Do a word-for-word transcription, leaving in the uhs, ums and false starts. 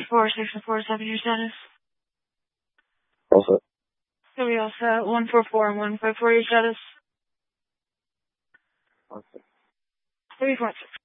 four six four seven, your status? All set. So we all set. one four four and one five four, your status? All set. three four six.